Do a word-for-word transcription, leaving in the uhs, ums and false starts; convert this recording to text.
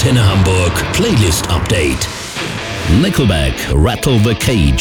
Antenne Hamburg Playlist Update. Nickelback, Rattle the Cage.